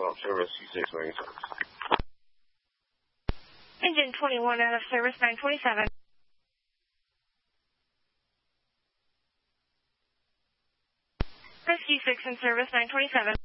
service, C6 main service. Engine 21 out of service, 927. Rescue 6 in service, 927.